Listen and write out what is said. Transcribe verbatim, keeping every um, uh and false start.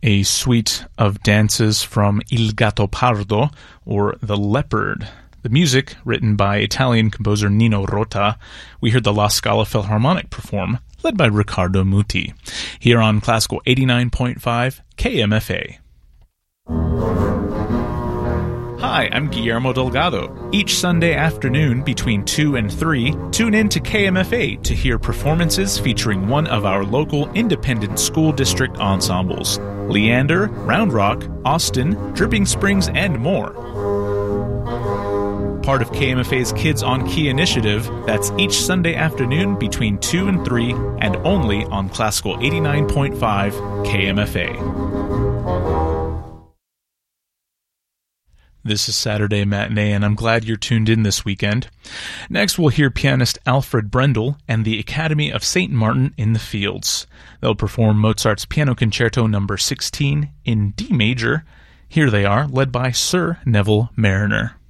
a suite of dances from Il Gattopardo, or The Leopard. The music, written by Italian composer Nino Rota. We heard the La Scala Philharmonic perform, led by Riccardo Muti, here on Classical eighty-nine point five K M F A. Hi, I'm Guillermo Delgado. Each Sunday afternoon between two and three, tune in to K M F A to hear performances featuring one of our local independent school district ensembles. Leander, Round Rock, Austin, Dripping Springs, and more. Part of K M F A's Kids on Key initiative, that's each Sunday afternoon between two and three, and only on Classical eighty-nine point five K M F A. This is Saturday Matinee, and I'm glad you're tuned in this weekend. Next, we'll hear pianist Alfred Brendel and the Academy of Saint Martin in the Fields. They'll perform Mozart's Piano Concerto number sixteen in D major. Here they are, led by Sir Neville Marriner.